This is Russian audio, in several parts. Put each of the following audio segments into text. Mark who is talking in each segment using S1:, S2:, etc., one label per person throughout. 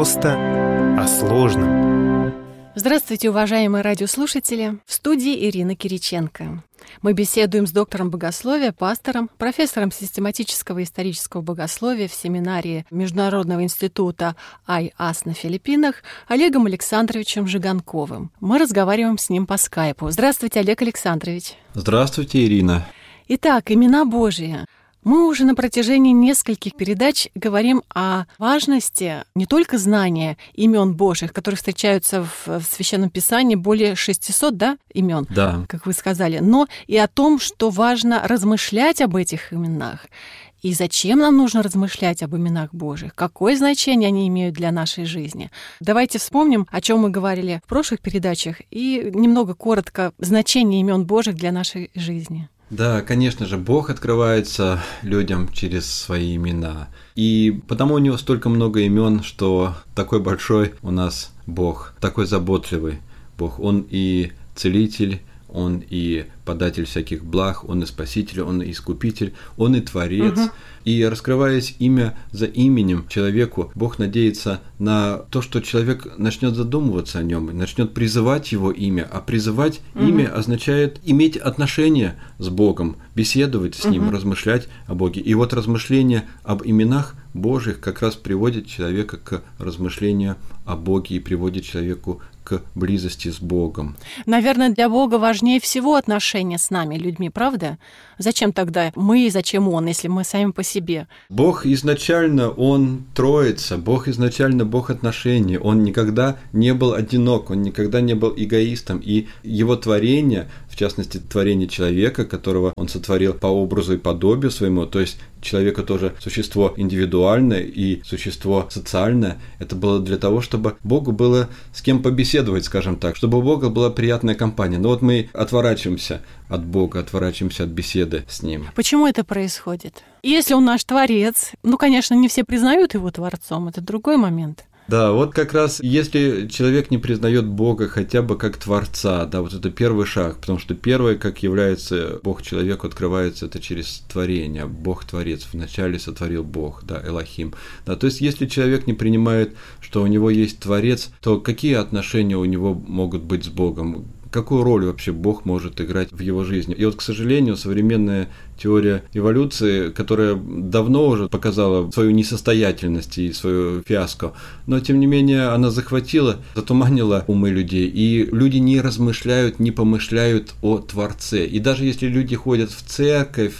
S1: Просто о сложном.
S2: Здравствуйте, уважаемые радиослушатели! В студии Ирина Кириченко. Мы беседуем с доктором богословия, пастором, профессором систематического и исторического богословия в семинарии Международного института АЙАС на Филиппинах Олегом Александровичем Жиганковым. Мы разговариваем с ним по скайпу. Здравствуйте, Олег Александрович.
S3: Здравствуйте, Ирина.
S2: Итак, имена Божьи. Мы уже на протяжении нескольких передач говорим о важности не только знания имен Божьих, которые встречаются в Священном Писании, более 600, имен, как вы сказали, но и о том, что важно размышлять об этих именах. И зачем нам нужно размышлять об именах Божьих? Какое значение они имеют для нашей жизни? Давайте вспомним, о чем мы говорили в прошлых передачах, и немного коротко значение имен Божьих для нашей жизни.
S3: Да, конечно же, Бог открывается людям через свои имена. И потому у него столько много имен, что такой большой у нас Бог, такой заботливый Бог. Он и целитель, он и податель всяких благ, он и спаситель, он и искупитель, он и творец. И раскрываясь имя за именем человеку, Бог надеется на то, что человек начнет задумываться о нем, начнет призывать его имя. А призывать имя означает иметь отношение с Богом, беседовать с Ним, размышлять о Боге. И вот размышление об именах Божьих как раз приводит человека к размышлению о Боге и приводит человеку к близости с Богом.
S2: Наверное, для Бога важнее всего отношения с нами, людьми, правда? Зачем тогда мы и зачем Он, если мы сами по себе?
S3: Бог изначально, Он Троица, Бог изначально Бог отношений, Он никогда не был одинок, Он никогда не был эгоистом, и Его творение, в частности, творение человека, которого Он сотворил по образу и подобию своему, то есть человека тоже существо индивидуальное и существо социальное, это было для того, чтобы Богу было с кем побеседовать, скажем так, чтобы у Бога была приятная компания. Но вот мы отворачиваемся от Бога, отворачиваемся от беседы с Ним.
S2: Почему это происходит? Если Он наш Творец, конечно, не все признают Его Творцом, это другой момент.
S3: Да, вот как раз если человек не признает Бога хотя бы как Творца, вот это первый шаг, потому что первое, как является Бог человеку, открывается это через творение, Бог Творец, вначале сотворил Бог, Элохим. То есть если человек не принимает, что у него есть Творец, то какие отношения у него могут быть с Богом? Какую роль вообще Бог может играть в его жизни? И вот, к сожалению, современная теория эволюции, которая давно уже показала свою несостоятельность и свою фиаско, но, тем не менее, она захватила, затуманила умы людей, и люди не размышляют, не помышляют о Творце. И даже если люди ходят в церковь,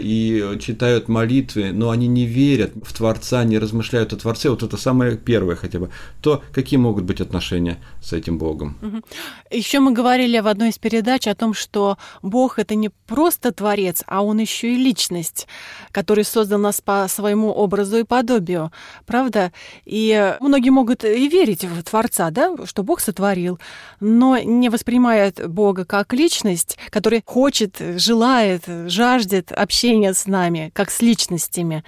S3: и читают молитвы, но они не верят в Творца, не размышляют о Творце, вот это самое первое хотя бы, то какие могут быть отношения с этим Богом?
S2: Еще мы говорили в одной из передач о том, что Бог — это не просто Творец, а Он еще и личность, который создал нас по своему образу и подобию, правда? И многие могут и верить в Творца, что Бог сотворил, но не воспринимают Бога как личность, который хочет, желает, жаждет общения с нами, как с личностями.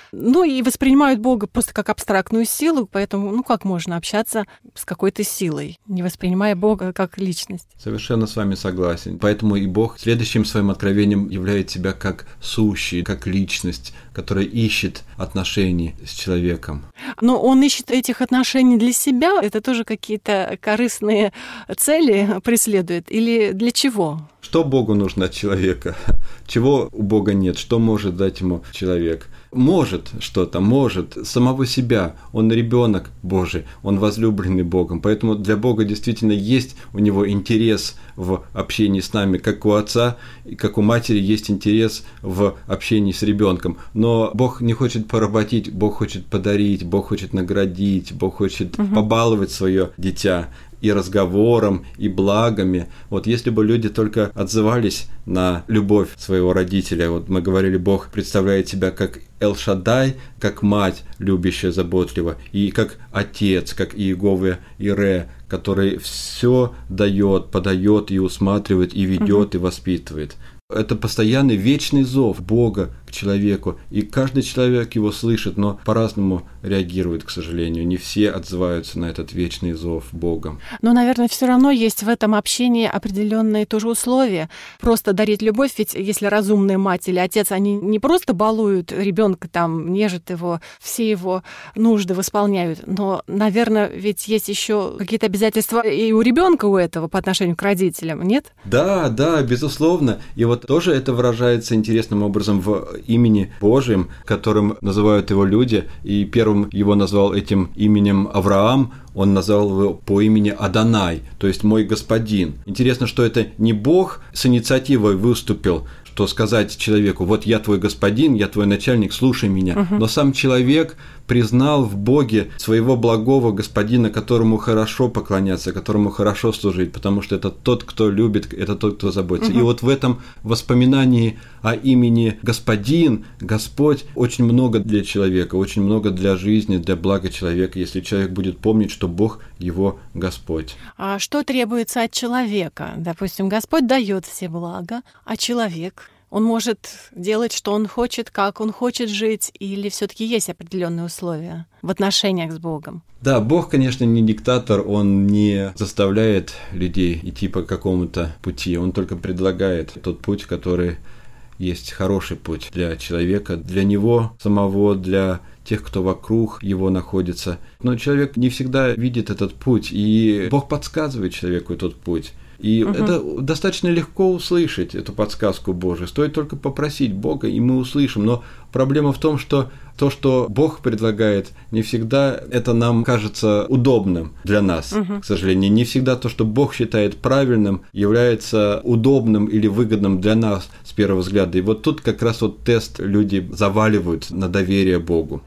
S2: И воспринимают Бога просто как абстрактную силу, поэтому как можно общаться с какой-то силой, не воспринимая Бога как личность?
S3: Совершенно с вами согласен. Поэтому и Бог следующим своим откровением являет себя как сущий, как личность, которая ищет отношений с человеком.
S2: Но Он ищет этих отношений для себя? Это тоже какие-то корыстные цели преследует? Или для чего?
S3: Что Богу нужно от человека? Чего у Бога нет? Что может дать ему человек? Может что-то, может самого себя. Он ребенок Божий, он возлюбленный Богом. Поэтому для Бога действительно есть у него интерес в общении с нами, как у отца и как у матери есть интерес в общении с ребенком. Но Бог не хочет поработить, Бог хочет подарить, Бог хочет наградить, Бог хочет побаловать свое дитя и разговором, и благами. Если бы люди только отзывались на любовь своего родителя, мы говорили, Бог представляет себя как Эл-Шаддай, как мать, любящая, заботливая, и как отец, как Иегове Ире, который все дает, подает и усматривает, и ведет, и воспитывает. Это постоянный вечный зов Бога к человеку, и каждый человек его слышит, но по-разному реагирует, к сожалению. Не все отзываются на этот вечный зов Бога.
S2: Но, наверное, все равно есть в этом общении определенные тоже условия. Просто дарить любовь, ведь если разумная мать или отец, они не просто балуют ребенка, там, нежат его, все его нужды восполняют, но, наверное, ведь есть еще какие-то обязательства и у ребенка у этого по отношению к родителям, нет?
S3: Да, безусловно. И вот тоже это выражается интересным образом в имени Божьем, которым называют его люди, и первым его назвал этим именем Авраам, он назвал его по имени Адонай, то есть «мой господин». Интересно, что это не Бог с инициативой выступил, что сказать человеку: вот я твой господин, я твой начальник, слушай меня. Но сам человек признал в Боге своего благого господина, которому хорошо поклоняться, которому хорошо служить, потому что это тот, кто любит, это тот, кто заботится. И вот в этом воспоминании о имени Господин, Господь, очень много для человека, очень много для жизни, для блага человека, если человек будет помнить, что Бог его Господь.
S2: А что требуется от человека? Допустим, Господь дает все блага, а человек? Он может делать, что он хочет, как он хочет жить, или все-таки есть определенные условия в отношениях с Богом?
S3: Да, Бог, конечно, не диктатор, Он не заставляет людей идти по какому-то пути, Он только предлагает тот путь, который есть хороший путь для человека, для него самого, для тех, кто вокруг его находится. Но человек не всегда видит этот путь, и Бог подсказывает человеку этот путь. И это достаточно легко услышать, эту подсказку Божию. Стоит только попросить Бога, и мы услышим. Но проблема в том, что то, что Бог предлагает, не всегда это нам кажется удобным для нас, к сожалению. Не всегда то, что Бог считает правильным, является удобным или выгодным для нас с первого взгляда. И вот тут как раз вот тест люди заваливают на доверие Богу.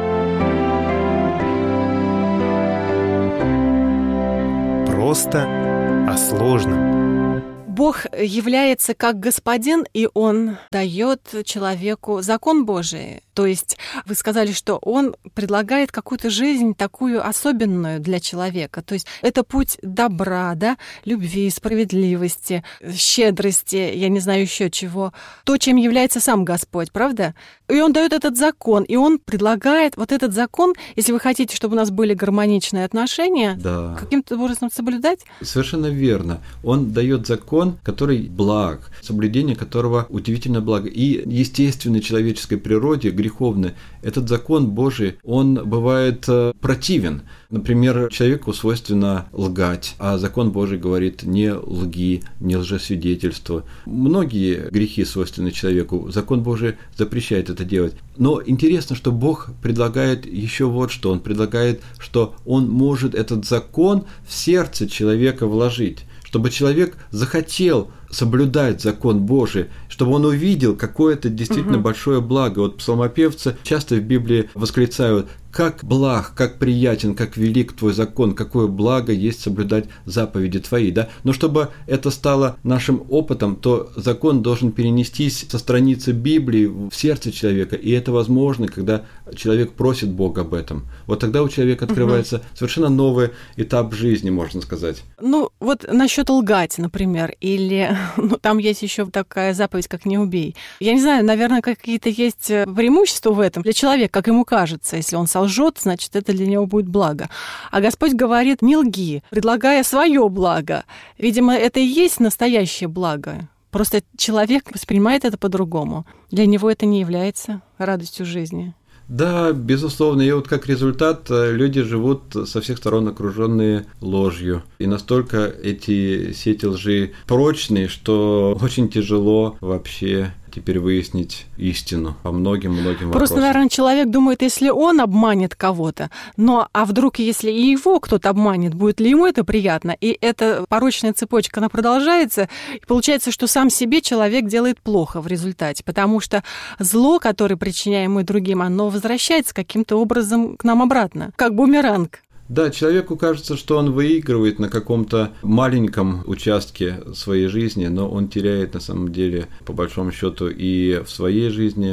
S1: Просто о сложном.
S2: Бог является как господин, и Он дает человеку закон Божий. То есть вы сказали, что Он предлагает какую-то жизнь такую особенную для человека. То есть это путь добра, да, любви, справедливости, щедрости, я не знаю еще чего. То, чем является сам Господь, правда? И Он дает этот закон, и Он предлагает вот этот закон, если вы хотите, чтобы у нас были гармоничные отношения,
S3: да,
S2: каким-то образом соблюдать?
S3: Совершенно верно. Он дает закон, который благ, соблюдение которого удивительно благо. И естественной человеческой природе, греховной, этот закон Божий, он бывает противен. Например, человеку свойственно лгать, а закон Божий говорит: не лги, не лжесвидетельствуй. Многие грехи свойственны человеку, закон Божий запрещает это делать. Но интересно, что Бог предлагает еще вот что. Он предлагает, что Он может этот закон в сердце человека вложить, чтобы человек захотел соблюдать закон Божий, чтобы он увидел какое-то действительно большое благо. Вот псалмопевцы часто в Библии восклицают: как благ, как приятен, как велик твой закон, какое благо есть соблюдать заповеди твои. Да? Но чтобы это стало нашим опытом, то закон должен перенестись со страницы Библии в сердце человека, и это возможно, когда человек просит Бога об этом. Вот тогда у человека открывается совершенно новый этап жизни, можно сказать.
S2: Ну, вот насчет лгать, например, или там есть еще такая заповедь, как «не убей». Я не знаю, наверное, какие-то есть преимущества в этом для человека, как ему кажется. Если он солжет, значит, это для него будет благо. А Господь говорит: не лги, предлагая свое благо. Видимо, это и есть настоящее благо. Просто человек воспринимает это по-другому. Для него это не является радостью жизни.
S3: Да, безусловно, и вот как результат люди живут со всех сторон окруженные ложью. И настолько эти сети лжи прочные, что очень тяжело вообще теперь выяснить истину по многим-многим вопросам.
S2: Просто, наверное, человек думает, если он обманет кого-то, а вдруг, если и его кто-то обманет, будет ли ему это приятно? И эта порочная цепочка, она продолжается, и получается, что сам себе человек делает плохо в результате, потому что зло, которое причиняем мы другим, оно возвращается каким-то образом к нам обратно, как бумеранг.
S3: Да, человеку кажется, что он выигрывает на каком-то маленьком участке своей жизни, но он теряет на самом деле, по большому счету, и в своей жизни,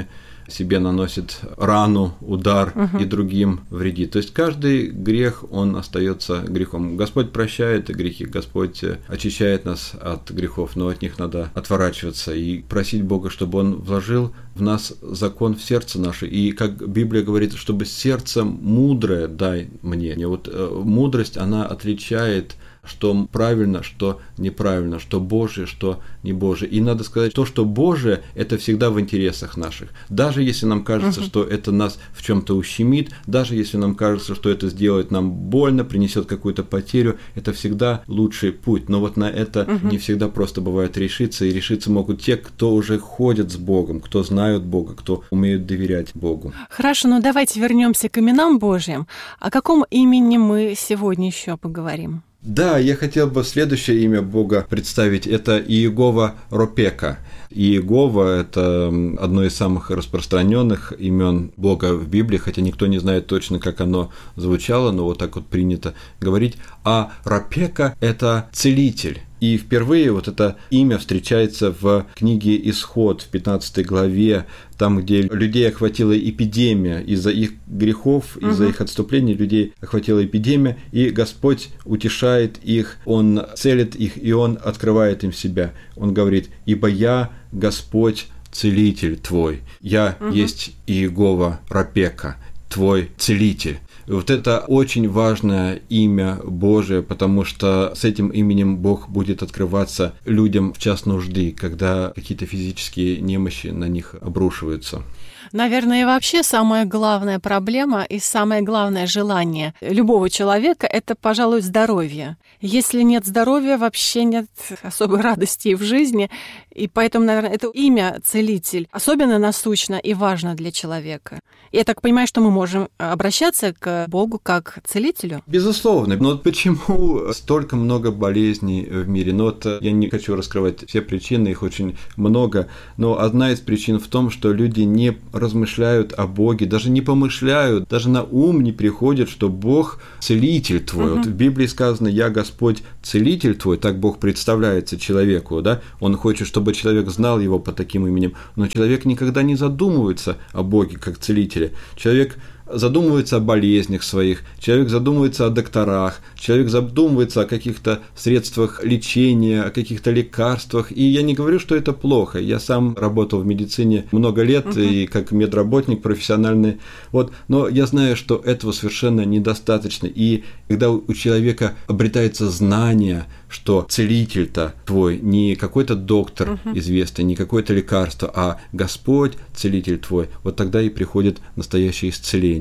S3: себе наносит рану, удар и другим вредит. То есть каждый грех, он остается грехом. Господь прощает грехи, Господь очищает нас от грехов, но от них надо отворачиваться и просить Бога, чтобы Он вложил в нас закон в сердце наше. И как Библия говорит, чтобы сердце мудрое дай мне. Вот мудрость, она отличает, что правильно, что неправильно, что Божие, что не Божие. И надо сказать, то, что Божие, это всегда в интересах наших. Даже если нам кажется, что это нас в чем-то ущемит, даже если нам кажется, что это сделает нам больно, принесет какую-то потерю, это всегда лучший путь. Но вот на это не всегда просто бывает решиться, и решиться могут те, кто уже ходят с Богом, кто знают Бога, кто умеют доверять Богу.
S2: Хорошо, но давайте вернемся к именам Божьим. О каком имени мы сегодня еще поговорим?
S3: Да, я хотел бы следующее имя Бога представить. Это Иегова Ропека. Иегова – это одно из самых распространенных имен Бога в Библии, хотя никто не знает точно, как оно звучало, но вот так вот принято говорить. А Ропека – это целитель. И впервые вот это имя встречается в книге «Исход» в 15 главе, там, где людей охватила эпидемия из-за их грехов, из-за их отступлений людей охватила эпидемия, и Господь утешает их, Он целит их, и Он открывает им себя. Он говорит: «Ибо я, Господь, целитель твой, я есть Иегова Ропека, твой целитель». И вот это очень важное имя Божие, потому что с этим именем Бог будет открываться людям в час нужды, когда какие-то физические немощи на них обрушиваются.
S2: Наверное, и вообще самая главная проблема и самое главное желание любого человека – это, пожалуй, здоровье. Если нет здоровья, вообще нет особой радости и в жизни, и поэтому, наверное, это имя «целитель» особенно насущно и важно для человека. Я так понимаю, что мы можем обращаться к Богу как к целителю?
S3: Безусловно. Но вот почему столько много болезней в мире? Ну вот я не хочу раскрывать все причины, их очень много, но одна из причин в том, что люди не размышляют о Боге, даже не помышляют, даже на ум не приходит, что Бог целитель твой. Вот в Библии сказано: «Я Господь целитель твой», так Бог представляется человеку, да? Он хочет, чтобы человек знал его по таким именем, но человек никогда не задумывается о Боге как целителе. Человек задумывается о болезнях своих, человек задумывается о докторах, человек задумывается о каких-то средствах лечения, о каких-то лекарствах. И я не говорю, что это плохо. Я сам работал в медицине много лет и как медработник профессиональный. Вот. Но я знаю, что этого совершенно недостаточно. И когда у человека обретается знание, что целитель-то твой не какой-то доктор известный, не какое-то лекарство, а Господь целитель твой, вот тогда и приходит настоящее исцеление.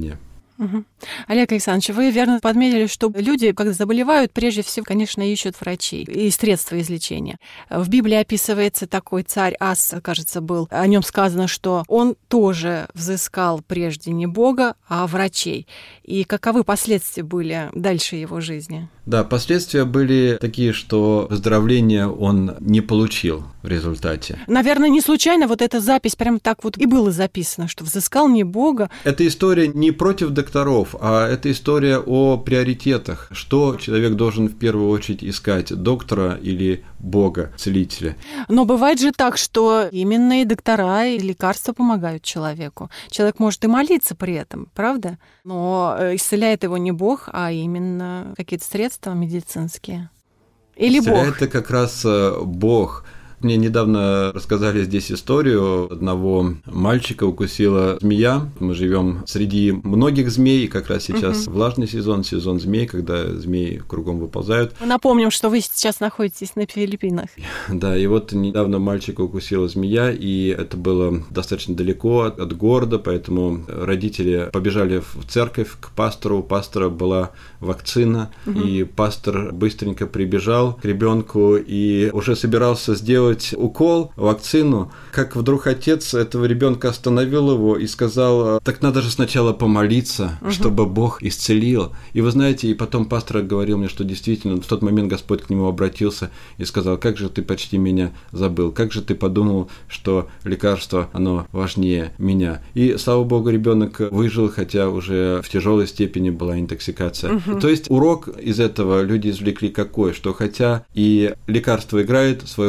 S2: Олег Александрович, вы верно подметили, что люди, когда заболевают, прежде всего, конечно, ищут врачей и средства излечения. В Библии описывается такой царь Ас, кажется, был. О нем сказано, что он тоже взыскал прежде не Бога, а врачей. И каковы последствия были дальше его жизни?
S3: Да, последствия были такие, что выздоровления он не получил в результате.
S2: Наверное, не случайно вот эта запись прямо так вот и было записано, что взыскал не Бога.
S3: Эта история не против докторов, а это история о приоритетах. Что человек должен в первую очередь искать: доктора или Бога, целителя?
S2: Но бывает же так, что именно и доктора, и лекарства помогают человеку. Человек может и молиться при этом, правда? Но исцеляет его не Бог, а именно какие-то средства медицинские. Или
S3: исцеляет
S2: Бог.
S3: это как раз Бог. Мне недавно рассказали здесь историю одного мальчика, укусила змея. Мы живем среди многих змей, и как раз сейчас влажный сезон, сезон змей, когда змеи кругом выползают.
S2: Напомним, что вы сейчас находитесь на Филиппинах.
S3: Да, и вот недавно мальчика укусила змея, и это было достаточно далеко от города, поэтому родители побежали в церковь к пастору. У пастора была вакцина, и пастор быстренько прибежал к ребенку и уже собирался сделать укол, вакцину, как вдруг отец этого ребенка остановил его и сказал: так надо же сначала помолиться, чтобы Бог исцелил. И вы знаете, и потом пастор говорил мне, что действительно в тот момент Господь к нему обратился и сказал: как же ты почти меня забыл, как же ты подумал, что лекарство, оно важнее меня. И, слава Богу, ребенок выжил, хотя уже в тяжелой степени была интоксикация. То есть урок из этого люди извлекли какой, что хотя и лекарство играет свою роль,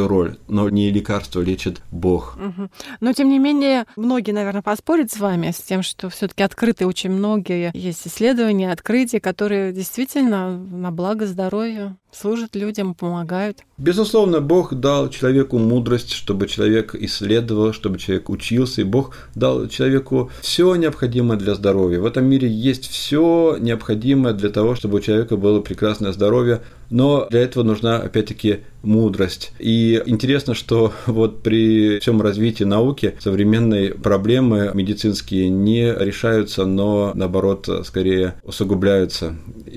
S3: но не лекарство лечит Бог.
S2: Но, тем не менее, многие, наверное, поспорят с вами с тем, что все-таки открыты очень многие есть исследования, открытия, которые действительно на благо здоровью служат людям, помогают.
S3: Безусловно, Бог дал человеку мудрость, чтобы человек исследовал, чтобы человек учился, и Бог дал человеку все необходимое для здоровья. В этом мире есть все необходимое для того, чтобы у человека было прекрасное здоровье, но для этого нужна, опять-таки, мудрость. И интересно, что вот при всем развитии науки современные проблемы медицинские не решаются, но, наоборот, скорее усугубляются.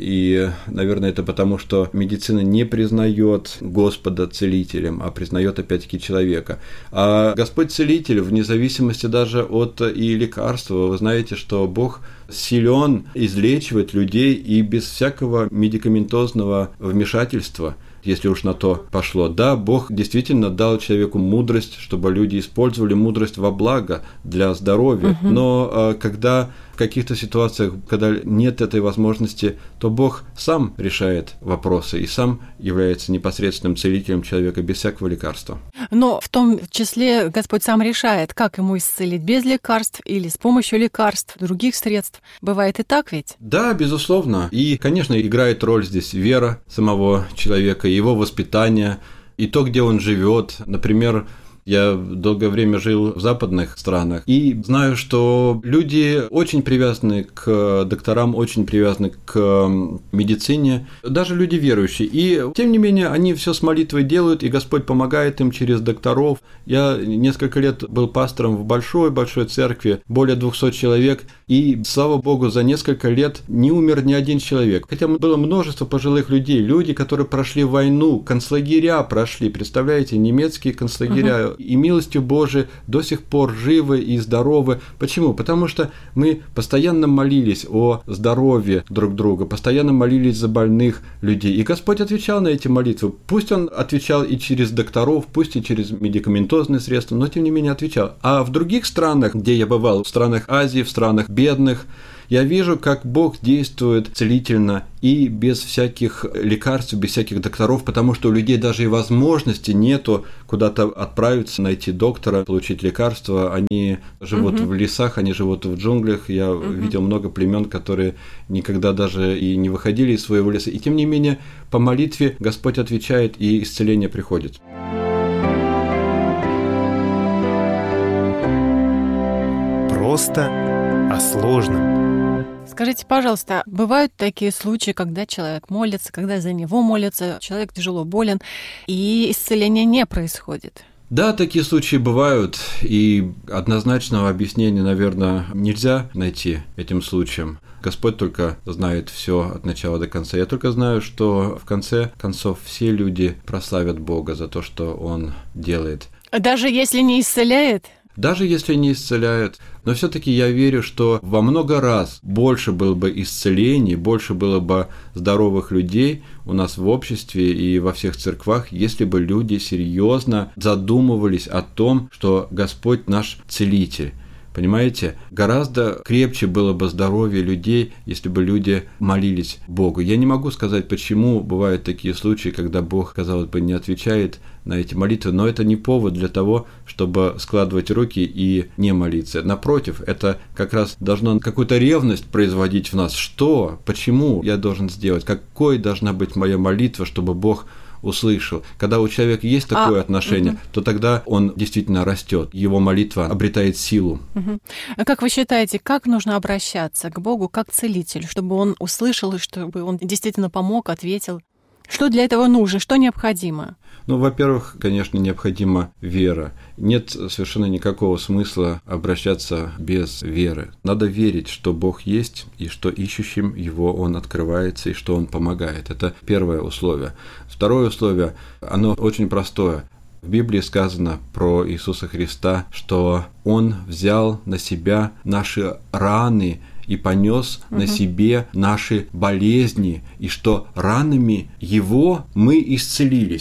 S3: И, наверное, это потому, что медицина не признает Господа целителем, а признает, опять-таки, человека. А Господь целитель, вне зависимости даже от и лекарства, вы знаете, что Бог силен излечивать людей и без всякого медикаментозного вмешательства, если уж на то пошло. Да, Бог действительно дал человеку мудрость, чтобы люди использовали мудрость во благо для здоровья. Но когда в каких-то ситуациях, когда нет этой возможности, то Бог сам решает вопросы и сам является непосредственным целителем человека без всякого лекарства.
S2: Но в том числе Господь сам решает, как ему исцелить, без лекарств или с помощью лекарств, других средств. Бывает и так ведь?
S3: Да, безусловно. И, конечно, играет роль здесь вера самого человека, его воспитание, и то, где он живет. Например, я долгое время жил в западных странах и знаю, что люди очень привязаны к докторам, очень привязаны к медицине, даже люди верующие. И, тем не менее, они все с молитвой делают, и Господь помогает им через докторов. Я несколько лет был пастором в большой-большой церкви, более 200 человек, и, слава Богу, за несколько лет не умер ни один человек. Хотя было множество пожилых людей, люди, которые прошли войну, концлагеря прошли, представляете, немецкие концлагеря, и милостью Божией до сих пор живы и здоровы. Почему? Потому что мы постоянно молились о здоровье друг друга, постоянно молились за больных людей. И Господь отвечал на эти молитвы. Пусть Он отвечал и через докторов, пусть и через медикаментозные средства, но тем не менее отвечал. А в других странах, где я бывал, в странах Азии, в странах бедных, я вижу, как Бог действует целительно и без всяких лекарств, без всяких докторов, потому что у людей даже и возможности нету куда-то отправиться, найти доктора, получить лекарства. Они живут в лесах, они живут в джунглях. Я видел много племен, которые никогда даже и не выходили из своего леса. И тем не менее, по молитве Господь отвечает, и исцеление приходит.
S1: Просто о сложном.
S2: Скажите, пожалуйста, бывают такие случаи, когда человек молится, когда за него молятся, человек тяжело болен, и исцеление не происходит?
S3: Да, такие случаи бывают, и однозначного объяснения, наверное, нельзя найти этим случаям. Господь только знает все от начала до конца. Я только знаю, что в конце концов все люди прославят Бога за то, что Он делает.
S2: Даже если не исцеляет?
S3: Даже если не исцеляют, но все-таки я верю, что во много раз больше было бы исцелений, больше было бы здоровых людей у нас в обществе и во всех церквах, если бы люди серьезно задумывались о том, что Господь наш целитель. Понимаете, гораздо крепче было бы здоровье людей, если бы люди молились Богу. Я не могу сказать, почему бывают такие случаи, когда Бог, казалось бы, не отвечает на эти молитвы, но это не повод для того, чтобы складывать руки и не молиться. Напротив, это как раз должно какую-то ревность производить в нас. Что? Почему я должен сделать? Какой должна быть моя молитва, чтобы Бог услышал? Когда у человека есть такое отношение, то тогда он действительно растет, его молитва обретает силу.
S2: А как вы считаете, как нужно обращаться к Богу как целителю, чтобы Он услышал и чтобы Он действительно помог, ответил? Что для этого нужно, что необходимо?
S3: Ну, во-первых, конечно, необходима вера. Нет совершенно никакого смысла обращаться без веры. Надо верить, что Бог есть, и что ищущим Его Он открывается, и что Он помогает. Это первое условие. Второе условие, оно очень простое. В Библии сказано про Иисуса Христа, что Он взял на себя наши раны и понес на себе наши болезни, и что ранами Его мы исцелились.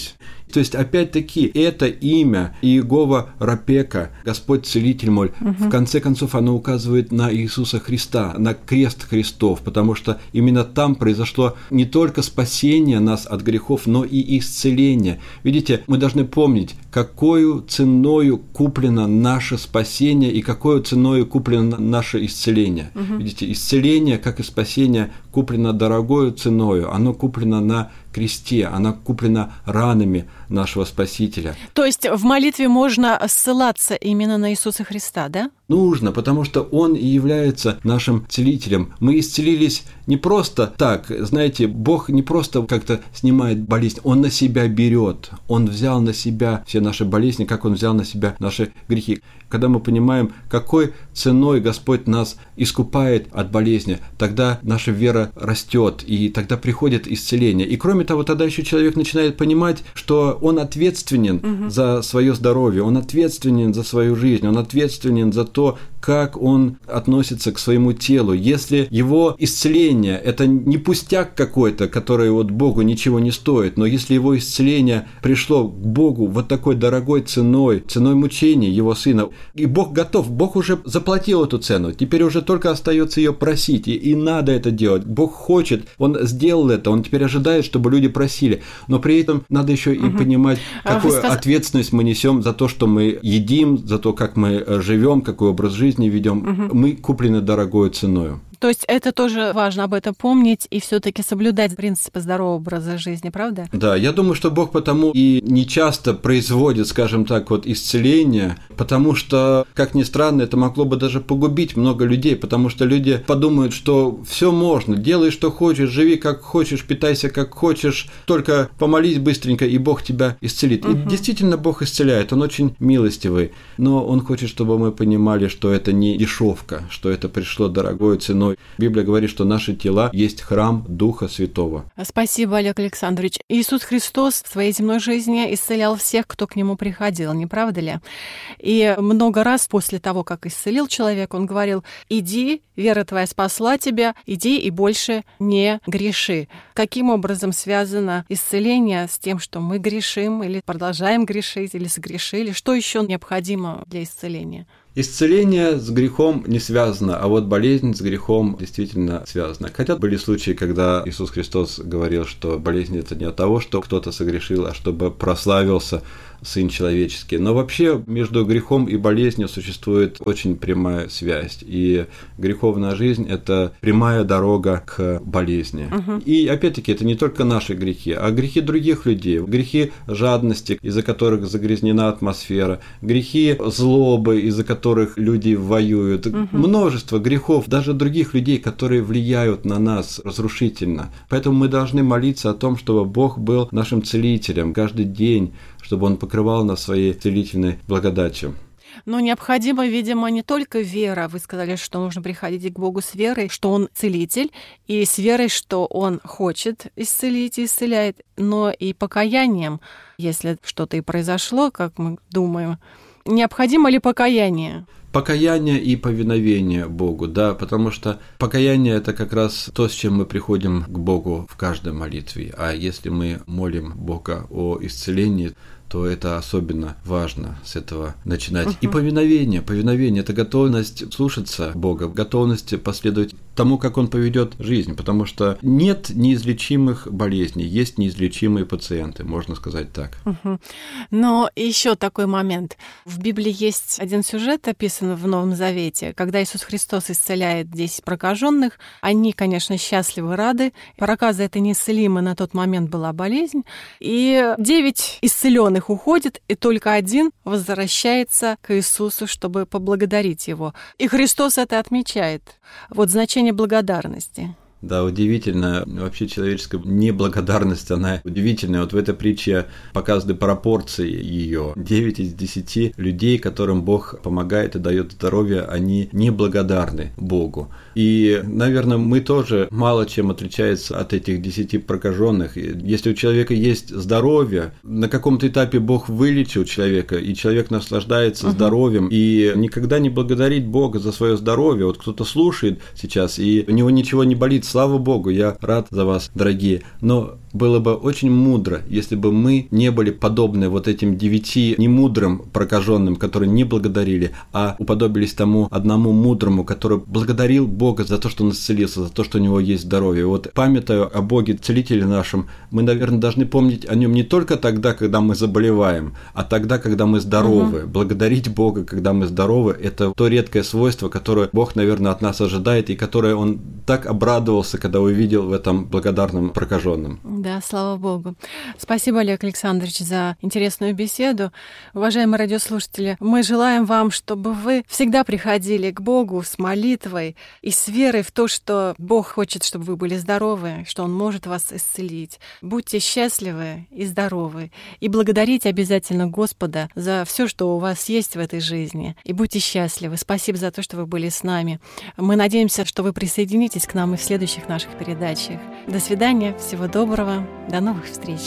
S3: То есть, опять-таки, это имя Иегова Рапека, Господь Целитель мой, в конце концов, оно указывает на Иисуса Христа, на крест Христов, потому что именно там произошло не только спасение нас от грехов, но и исцеление. Видите, мы должны помнить, какою ценою куплено наше спасение и какою ценою куплено наше исцеление. Видите, исцеление, как и спасение, куплено дорогою ценою, оно куплено на кресте, оно куплено ранами нашего Спасителя.
S2: То есть в молитве можно ссылаться именно на Иисуса Христа, да?
S3: Нужно, потому что Он и является нашим целителем. Мы исцелились не просто так, знаете, Бог не просто как-то снимает болезнь, Он на себя берет. Он взял на себя все наши болезни, как Он взял на себя наши грехи. Когда мы понимаем, какой ценой Господь нас искупает от болезни, тогда наша вера растет, и тогда приходит исцеление. И кроме того, тогда еще человек начинает понимать, что он ответственен за свое здоровье, он ответственен за свою жизнь, он ответственен за то, как он относится к своему телу. Если его исцеление – это не пустяк какой-то, который вот Богу ничего не стоит, но если его исцеление пришло к Богу вот такой дорогой ценой мучений его Сына, и Бог готов, Бог уже заплатил эту цену, теперь уже только остается ее просить, и надо это делать. Бог хочет, Он сделал это, Он теперь ожидает, чтобы люди просили, но при этом надо еще и понимать, какую ответственность мы несем за то, что мы едим, за то, как мы живем, какой образ жизни ведем. Мы куплены дорогой ценою.
S2: То есть это тоже важно об этом помнить и все-таки соблюдать принципы здорового образа жизни, правда?
S3: Да, я думаю, что Бог потому и не часто производит, скажем так, вот исцеление, потому что, как ни странно, это могло бы даже погубить много людей, потому что люди подумают, что все можно, делай, что хочешь, живи как хочешь, питайся как хочешь, только помолись быстренько, и Бог тебя исцелит. И действительно Бог исцеляет, Он очень милостивый, но Он хочет, чтобы мы понимали, что это не дешевка, что это пришло дорогой ценой. Библия говорит, что наши тела есть храм Духа Святого.
S2: Спасибо, Олег Александрович. Иисус Христос в своей земной жизни исцелял всех, кто к Нему приходил, не правда ли? И много раз после того, как исцелил человека, Он говорил: «Иди, вера твоя спасла тебя, иди и больше не греши». Каким образом связано исцеление с тем, что мы грешим или продолжаем грешить, или согрешили? Что еще необходимо для исцеления?
S3: Исцеление с грехом не связано, а вот болезнь с грехом действительно связана. Хотя были случаи, когда Иисус Христос говорил, что болезнь – это не от того, что кто-то согрешил, а чтобы прославился Сын Человеческий. Но вообще между грехом и болезнью существует очень прямая связь. И греховная жизнь – это прямая дорога к болезни. И опять-таки это не только наши грехи, а грехи других людей. Грехи жадности, из-за которых загрязнена атмосфера. Грехи злобы, из-за которых люди воюют. Множество грехов, даже других людей, которые влияют на нас разрушительно. Поэтому мы должны молиться о том, чтобы Бог был нашим целителем каждый день, чтобы Он покрывал нас своей целительной благодатью.
S2: Но необходима, видимо, не только вера. Вы сказали, что нужно приходить к Богу с верой, что Он целитель, и с верой, что Он хочет исцелить и исцеляет, но и покаянием, если что-то и произошло, как мы думаем. Необходимо ли покаяние?
S3: Покаяние и повиновение Богу, да, потому что покаяние – это как раз то, с чем мы приходим к Богу в каждой молитве. А если мы молим Бога о исцелении, то это особенно важно с этого начинать. И повиновение. Повиновение – это готовность слушаться Бога, готовность последовать тому, как Он поведет жизнь, потому что нет неизлечимых болезней, есть неизлечимые пациенты, можно сказать так.
S2: Но еще такой момент. В Библии есть один сюжет, описан в Новом Завете, когда Иисус Христос исцеляет 10 прокаженных. Они, конечно, счастливы, рады. Проказа это неисцелимая на тот момент была болезнь. И 9 исцеленных уходит, и только один возвращается к Иисусу, чтобы поблагодарить Его. И Христос это отмечает. Вот значение благодарности.
S3: Да, удивительно. Вообще человеческая неблагодарность, она удивительная. Вот в этой притче показаны пропорции ее. 9 из 10 людей, которым Бог помогает и дает здоровье, они неблагодарны Богу. И, наверное, мы тоже мало чем отличается от этих 10 прокаженных. Если у человека есть здоровье, на каком-то этапе Бог вылечил человека, и человек наслаждается здоровьем, и никогда не благодарит Бога за свое здоровье. Вот кто-то слушает сейчас, и у него ничего не болит. Слава Богу, я рад за вас, дорогие. Но было бы очень мудро, если бы мы не были подобны вот этим 9 немудрым прокаженным, которые не благодарили, а уподобились тому одному мудрому, который благодарил Бога за то, что он исцелился, за то, что у него есть здоровье. Вот памятуя о Боге, Целителе нашем, мы, наверное, должны помнить о нем не только тогда, когда мы заболеваем, а тогда, когда мы здоровы. Благодарить Бога, когда мы здоровы, это то редкое свойство, которое Бог, наверное, от нас ожидает, и которое Он так обрадовался, когда увидел в этом благодарном прокаженном.
S2: Да, слава Богу. Спасибо, Олег Александрович, за интересную беседу. Уважаемые радиослушатели, мы желаем вам, чтобы вы всегда приходили к Богу с молитвой и с верой в то, что Бог хочет, чтобы вы были здоровы, что Он может вас исцелить. Будьте счастливы и здоровы. И благодарите обязательно Господа за все, что у вас есть в этой жизни. И будьте счастливы. Спасибо за то, что вы были с нами. Мы надеемся, что вы присоединитесь к нам и в следующих наших передачах. До свидания. Всего доброго. До новых встреч.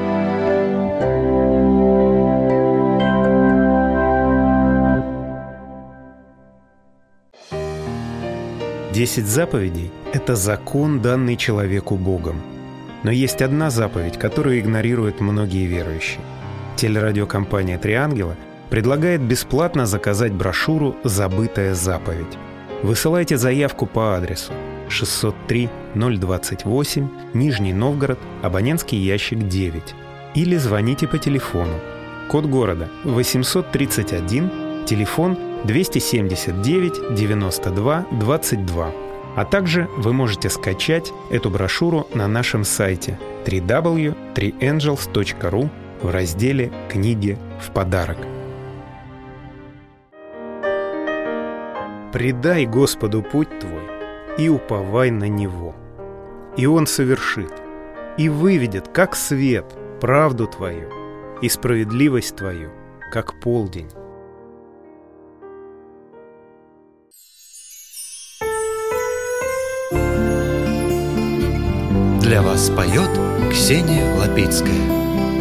S1: Десять заповедей – это закон, данный человеку Богом. Но есть одна заповедь, которую игнорируют многие верующие. Телерадиокомпания «Три ангела» предлагает бесплатно заказать брошюру «Забытая заповедь». Высылайте заявку по адресу 603-028, Нижний Новгород, абонентский ящик 9. Или звоните по телефону. Код города 831, телефон 279 92 22. А также вы можете скачать эту брошюру на нашем сайте www.3angels.ru в разделе «Книги в подарок». «Предай Господу путь твой и уповай на Него, и Он совершит, и выведет, как свет, правду твою и справедливость твою, как полдень».
S4: Для вас поет Ксения Лапицкая.